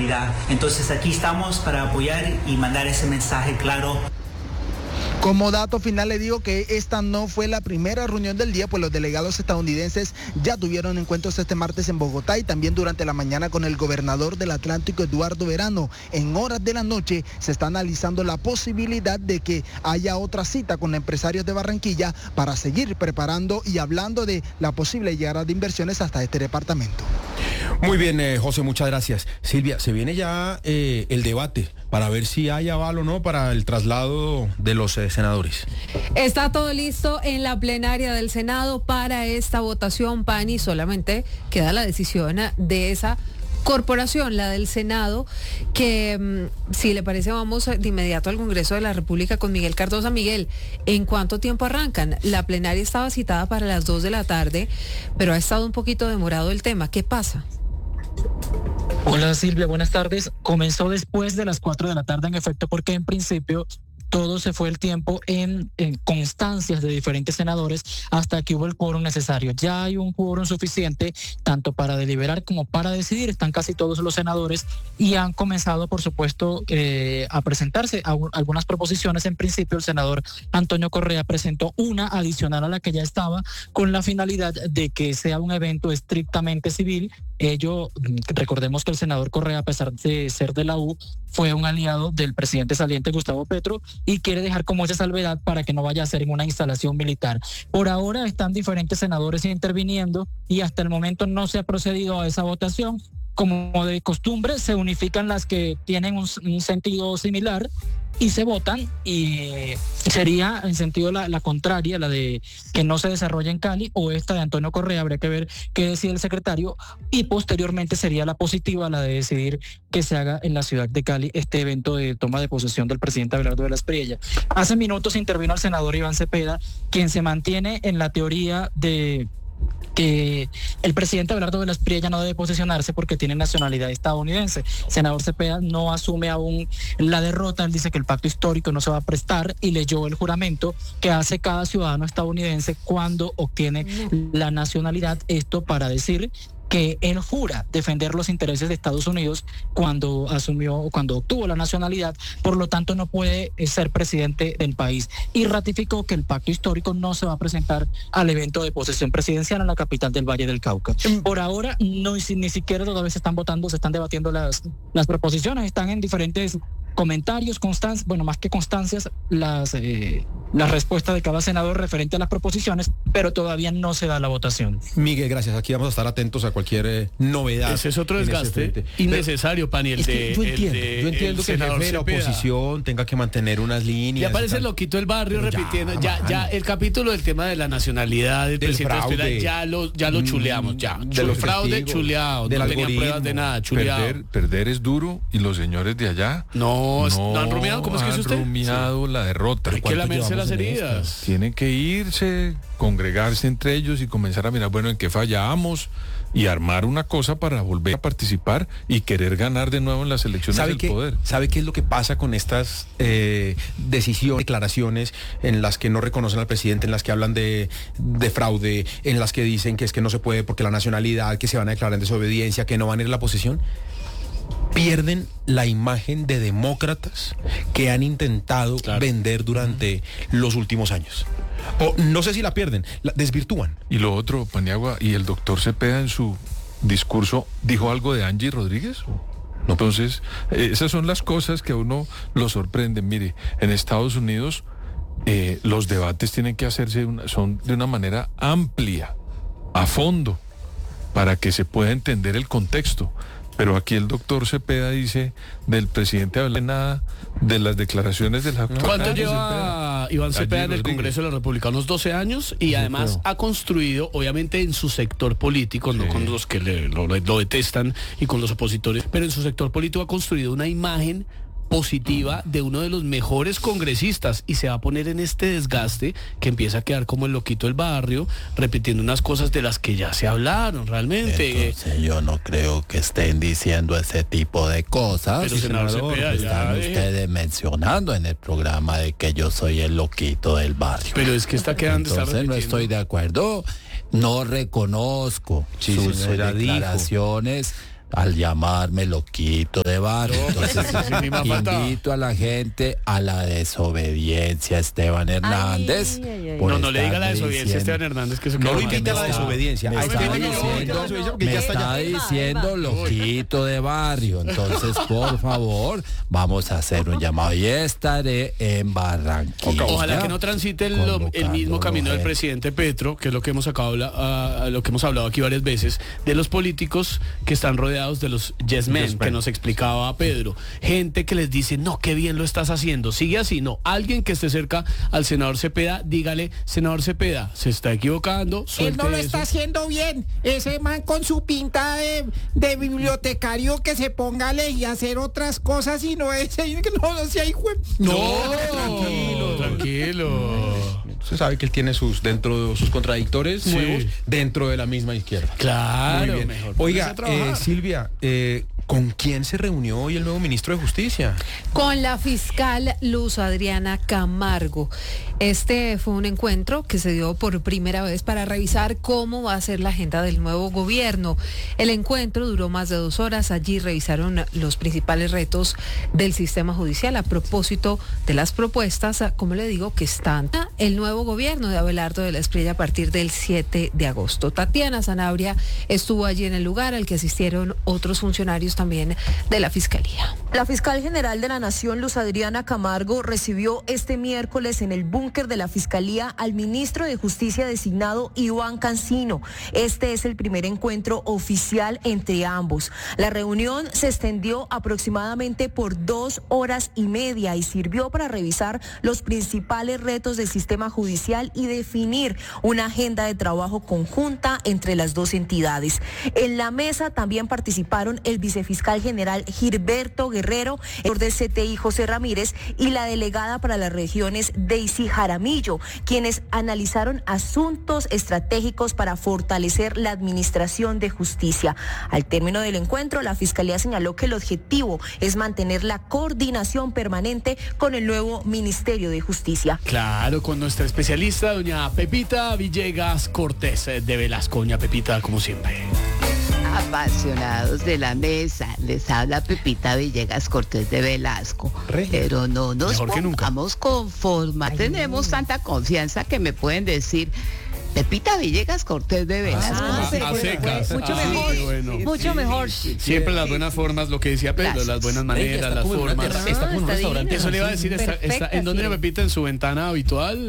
seguridad. Entonces aquí estamos para apoyar y mandar ese mensaje claro. Como dato final le digo que esta no fue la primera reunión del día, pues los delegados estadounidenses ya tuvieron encuentros este martes en Bogotá y también durante la mañana con el gobernador del Atlántico, Eduardo Verano. En horas de la noche se está analizando la posibilidad de que haya otra cita con empresarios de Barranquilla para seguir preparando y hablando de la posible llegada de inversiones hasta este departamento. Muy bien, José, muchas gracias. Silvia, se viene ya el debate para ver si hay aval o no para el traslado de los senadores. Está todo listo en la plenaria del Senado para esta votación, Pani. Solamente queda la decisión de esa corporación, la del Senado, que si le parece vamos de inmediato al Congreso de la República con Miguel Cardosa. Miguel, ¿en cuánto tiempo arrancan? La plenaria estaba citada para las 2 de la tarde, pero ha estado un poquito demorado el tema. ¿Qué pasa? Hola Silvia, buenas tardes. Comenzó después de las 4 de la tarde en efecto porque en principio todo se fue el tiempo en constancias de diferentes senadores hasta que hubo el quórum necesario. Ya hay un quórum suficiente tanto para deliberar como para decidir. Están casi todos los senadores y han comenzado, por supuesto, a presentarse algunas proposiciones. En principio, el senador Antonio Correa presentó una adicional a la que ya estaba con la finalidad de que sea un evento estrictamente civil. Recordemos que el senador Correa, a pesar de ser de la U, fue un aliado del presidente saliente Gustavo Petro y quiere dejar como esa salvedad para que no vaya a ser en una instalación militar. Por ahora están diferentes senadores interviniendo y hasta el momento no se ha procedido a esa votación. Como de costumbre, se unifican las que tienen un sentido similar y se votan, y sería en sentido la contraria, la de que no se desarrolle en Cali, o esta de Antonio Correa. Habría que ver qué decide el secretario, y posteriormente sería la positiva, la de decidir que se haga en la ciudad de Cali este evento de toma de posesión del presidente Abelardo de la Espriella. Hace minutos intervino el senador Iván Cepeda, quien se mantiene en la teoría de que el presidente Abelardo de la Espriella no debe posesionarse porque tiene nacionalidad estadounidense. Senador Cepeda no asume aún la derrota. Él dice que el pacto histórico no se va a prestar y leyó el juramento que hace cada ciudadano estadounidense cuando obtiene la nacionalidad. Esto para decir que él jura defender los intereses de Estados Unidos cuando obtuvo la nacionalidad, por lo tanto no puede ser presidente del país, y ratificó que el pacto histórico no se va a presentar al evento de posesión presidencial en la capital del Valle del Cauca. Por ahora ni siquiera todavía se están votando, se están debatiendo las proposiciones, están en diferentes comentarios, más que constancias, las respuestas de cada senador referente a las proposiciones, pero todavía no se da la votación. Miguel, gracias. Aquí vamos a estar atentos a cualquier novedad. Ese es otro desgaste innecesario, Pani. Yo entiendo que el jefe de la oposición tenga que mantener unas líneas. Ya parece el loquito del barrio repitiendo. Ya el capítulo del tema de la nacionalidad del presidente fraude, ya lo chuleamos. Ya. De fraude chuleado. No tenían pruebas de nada, chuleado. Perder es duro, y los señores de allá no han rumiado. ¿Cómo es que es usted? Han rumiado la derrota. Hay que lamerse las heridas. Tienen que irse, congregarse entre ellos y comenzar a mirar, en qué fallamos, y armar una cosa para volver a participar y querer ganar de nuevo en las elecciones del poder. ¿Sabe qué es lo que pasa con estas decisiones, declaraciones en las que no reconocen al presidente, en las que hablan de fraude, en las que dicen que es que no se puede porque la nacionalidad, que se van a declarar en desobediencia, que no van a ir a la posesión? Pierden la imagen de demócratas que han intentado vender durante los últimos años. O no sé si la pierden, la desvirtúan. Y lo otro, Paniagua, y el doctor Cepeda en su discurso dijo algo de Angie Rodríguez. No. Entonces, esas son las cosas que a uno lo sorprenden. Mire, en Estados Unidos los debates tienen que hacerse son de una manera amplia, a fondo, para que se pueda entender el contexto. Pero aquí el doctor Cepeda dice del presidente nada de las declaraciones de la... ¿Cuánto lleva Iván Cepeda en el Congreso de la República? Unos 12 años, y además ha construido, obviamente en su sector político, no con los que lo detestan y con los opositores, pero en su sector político ha construido una imagen positiva de uno de los mejores congresistas, y se va a poner en este desgaste que empieza a quedar como el loquito del barrio, repitiendo unas cosas de las que ya se hablaron realmente. Entonces, yo no creo que estén diciendo ese tipo de cosas. Pero senador Cepeda, están ustedes mencionando en el programa de que yo soy el loquito del barrio. Pero es que está quedando... Entonces no estoy de acuerdo. No reconozco sus declaraciones al llamarme loquito de barrio. Entonces, ni más faltaba. invito a la gente a la desobediencia, Esteban Hernández. No le diga la desobediencia a Esteban Hernández, que eso No queda lo mal. invite a la desobediencia. Me Ahí está tiene que diciendo, porque me ya está está diciendo loquito de barrio. Entonces, por favor, vamos a hacer un llamado y estaré en Barranquilla. Ojalá que no transite el mismo camino del presidente Petro, que es lo que hemos hablado aquí varias veces, de los políticos que están rodeados de los yes men, que nos explicaba Pedro. Gente que les dice, no, qué bien lo estás haciendo, sigue así. No, alguien que esté cerca al senador Cepeda, dígale, senador Cepeda, se está equivocando, Él no lo eso. está haciendo bien. Ese man con su pinta de bibliotecario, que se ponga a leer y hacer otras cosas y no ese que no sea hijo. Tranquilo. Usted sabe que él tiene sus contradictores nuevos dentro de la misma izquierda. Claro. Muy bien. Mejor Oiga, ponerse a trabajar. Silvia, ¿con quién se reunió hoy el nuevo ministro de Justicia? Con la fiscal Luz Adriana Camargo. Este fue un encuentro que se dio por primera vez para revisar cómo va a ser la agenda del nuevo gobierno. El encuentro duró más de 2 horas. Allí revisaron los principales retos del sistema judicial a propósito de las propuestas, como le digo, que están el nuevo gobierno de Abelardo de la Espriella a partir del 7 de agosto. Tatiana Sanabria estuvo allí en el lugar, al que asistieron otros funcionarios también de la Fiscalía. La fiscal general de la Nación, Luz Adriana Camargo, recibió este miércoles en el búnker de la Fiscalía al ministro de Justicia designado, Iván Cancino. Este es el primer encuentro oficial entre ambos. La reunión se extendió aproximadamente por 2 horas y media y sirvió para revisar los principales retos del sistema judicial y definir una agenda de trabajo conjunta entre las dos entidades. En la mesa también participaron el vicefiscal general Gilberto Guerrero, el del CTI José Ramírez y la delegada para las regiones Daisy Jaramillo, quienes analizaron asuntos estratégicos para fortalecer la administración de justicia. Al término del encuentro, la Fiscalía señaló que el objetivo es mantener la coordinación permanente con el nuevo Ministerio de Justicia. Claro, con nuestra especialista, doña Pepita Villegas Cortés de Velasco. Doña Pepita, como siempre. Apasionados de la mesa, les habla Pepita Villegas Cortés de Velasco. Pero no nos pongamos con forma. Tenemos tanta confianza que me pueden decir Pepita Villegas Cortés de Velasco. A secas. Mucho mejor. Bueno. Mucho mejor. Siempre las buenas formas, lo que decía Pedro, Gracias. las buenas maneras, las formas. Está como un restaurante. Eso le iba a decir, está ¿en dónde la Pepita? ¿En su ventana habitual?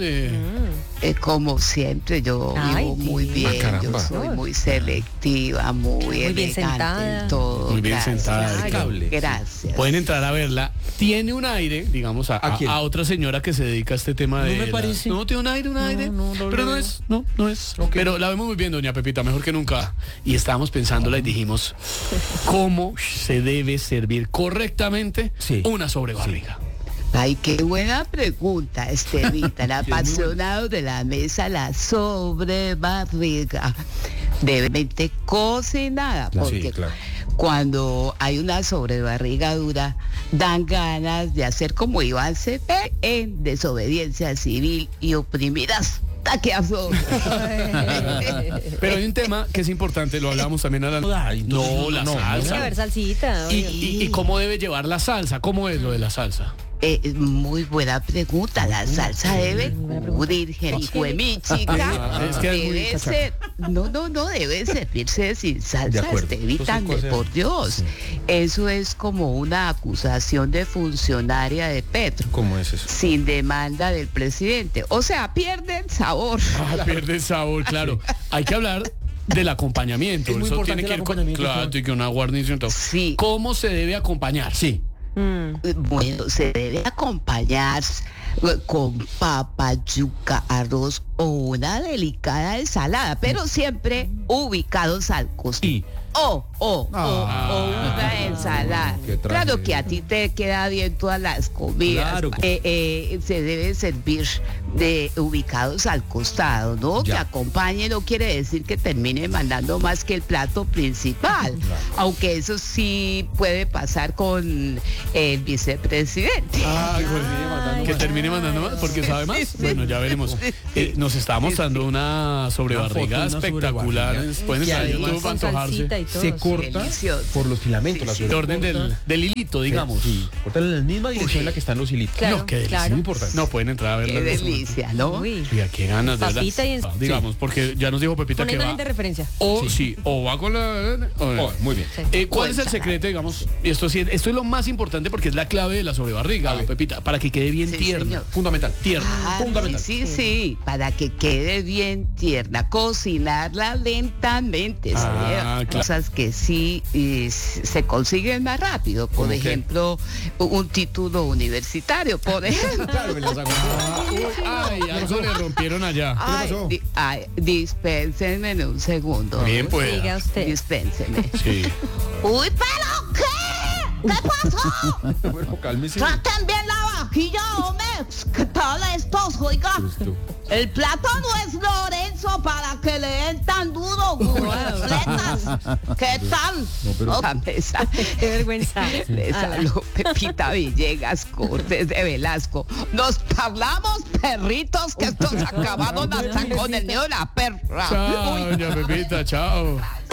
Como siempre, yo vivo muy bien, yo soy muy selectiva, muy bien elegante sentada. en todo. Muy bien Gracias. sentada. Gracias. Pueden entrar a verla. Tiene un aire, digamos, a otra señora que se dedica a este tema de... No me parece. No, tiene un aire. Pero no es. Okay. Pero la vemos muy bien, doña Pepita, mejor que nunca. Y estábamos pensándola y dijimos, ¿cómo se debe servir correctamente una sobrebarriga? Ay, qué buena pregunta, Estevita. El apasionado de la mesa, la sobrebarriga. Debidamente cocinada, porque cuando hay una sobrebarriga dura, dan ganas de hacer como Iván Cepeda en Desobediencia Civil y oprimir hasta que afloje. Pero hay un tema que es importante, lo hablábamos también a la... la salsa. Tiene que haber salsita. ¿Y cómo debe llevar la salsa? ¿Cómo es lo de la salsa? Muy buena pregunta. La salsa debe cubrir mi chica. Es que debe ser, no debe servirse sin salsa, evitando, por Dios. Sí. Eso es como una acusación de funcionaria de Petro. ¿Cómo es eso? Sin demanda del presidente. O sea, pierde el sabor. Pierde el sabor, claro. Hay que hablar del acompañamiento. Es muy eso importante tiene que ir con, claro, y que una guarnición. Sí. ¿Cómo se debe acompañar? Sí. Bueno, se debe acompañar con papa, yuca, arroz o una delicada ensalada, pero siempre ubicados al costado. O una ensalada. Claro que a ti te queda bien todas las comidas. Claro. Se debe servir ubicados al costado, ¿no? Ya. Que acompañe no quiere decir que termine mandando más que el plato principal. Aunque eso sí puede pasar con el vicepresidente. Que termine mandando más porque sabe más. Bueno, ya veremos. Nos está mostrando una sobrebarriga espectacular. Pueden estar en YouTube para antojarse. Se corta por los filamentos. El orden del hilito, digamos. Sí, corta en la misma dirección en la que están los hilitos. Claro, no, qué delicia. claro. Muy importante. No, pueden entrar a verla. Qué delicia, ¿no? Uy. Mira, qué ganas de Papita verdad. y Digamos, porque ya nos dijo Pepita que va. de referencia. O sí, o va con la... Muy bien. ¿Cuál es el secreto, digamos? Y esto es lo más importante porque es la clave de la sobrebarriga, Pepita, para que quede bien tierna. Señor. Fundamental. Tierna. Fundamental. Sí, para que quede bien tierna, cocinarla lentamente. Claro. Cosas que sí se consiguen más rápido. Por ejemplo, un título universitario, por ejemplo. Claro, me las hago. Ay, algo le rompieron allá. Dispénsenme en un segundo. Bien, pues. Diga usted. Dispénsenme. Sí. Uy, pero ¿qué? ¿Qué pasó? Bueno, cálmese. Traten bien la vajilla, hombre. ¿Qué tal estos? Oiga, el plato no es Lorenzo para que le den tan duro, gurfletas. ¿Qué tal? Qué vergüenza. Les habló Pepita Villegas, Cortes de Velasco. Nos hablamos, perritos, que estos acabaron hasta con el nido de la perra. Chao, doña Pepita, chao.